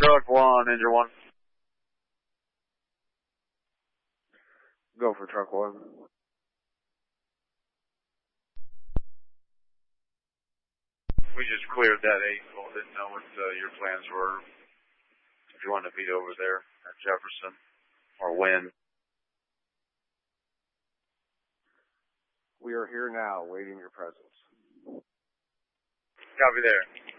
Truck 1, Engine 1. Go for truck 1. We just cleared that 8. Didn't know what your plans were. If you wanted to beat over there at Jefferson or when. We are here now, waiting your presence. Copy there.